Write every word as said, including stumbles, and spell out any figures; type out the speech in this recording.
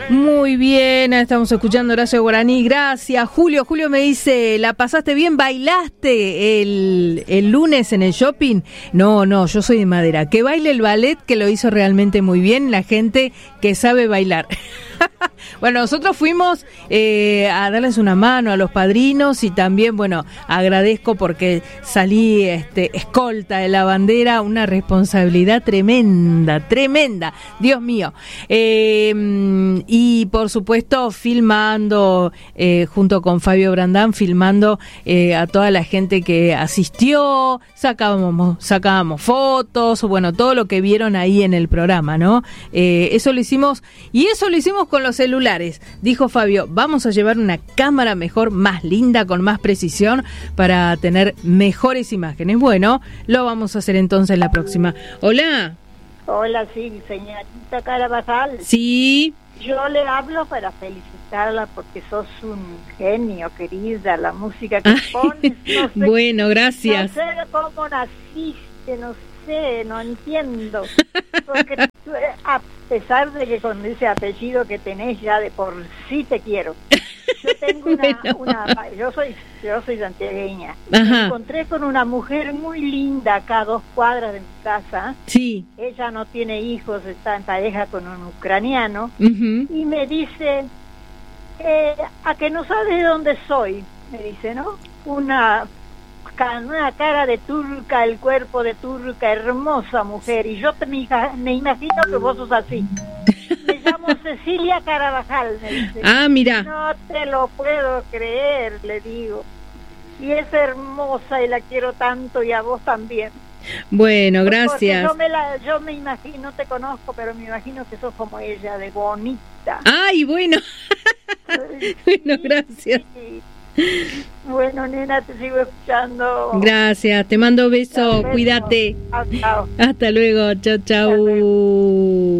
Muy bien, estamos escuchando Horacio Guaraní, gracias. Julio, Julio me dice, ¿la pasaste bien? ¿Bailaste el, el lunes en el shopping? No, no, yo soy de madera. Que baile el ballet, que lo hizo realmente muy bien, la gente que sabe bailar. Bueno, nosotros fuimos eh, a darles una mano a los padrinos y también, bueno, agradezco porque salí este, escolta de la bandera, una responsabilidad tremenda, tremenda, Dios mío. Eh, y por supuesto filmando, eh, junto con Fabio Brandán, filmando eh, a toda la gente que asistió, sacábamos, sacábamos fotos, bueno, todo lo que vieron ahí en el programa, ¿no? Eh, eso lo hicimos, y eso lo hicimos con los celulares. Dijo Fabio, vamos a llevar una cámara mejor, más linda, con más precisión, para tener mejores imágenes. Bueno, lo vamos a hacer entonces la próxima. Hola. Hola, sí, señorita Carabajal. Sí. Yo le hablo para felicitarla porque sos un genio, querida, la música que pones. No sé, bueno, gracias. No sé cómo naciste, no sé, no entiendo. Porque tú, a pesar de que con ese apellido que tenés ya de por sí te quiero. Yo tengo una, bueno. una yo soy yo soy santiagueña. Ajá. Me encontré con una mujer muy linda acá a dos cuadras de mi casa. Sí. Ella no tiene hijos, está en pareja con un ucraniano. Uh-huh. Y me dice, eh, a que no sabes de dónde soy, me dice, ¿no? Una una cara de turca, el cuerpo de turca, hermosa mujer, y yo te, me, me imagino que vos sos así. Me llamo Cecilia Carabajal, me dice. Ah, mira. No te lo puedo creer, le digo. Y es hermosa y la quiero tanto, y a vos también. Bueno, gracias. Yo me, la, yo me imagino, no te conozco, pero me imagino que sos como ella, de bonita. Ay, bueno. Bueno, gracias. Sí. Bueno, nena, te sigo escuchando. Gracias, te mando besos, beso. Cuídate. Chao, chao. Hasta luego, chao, chao.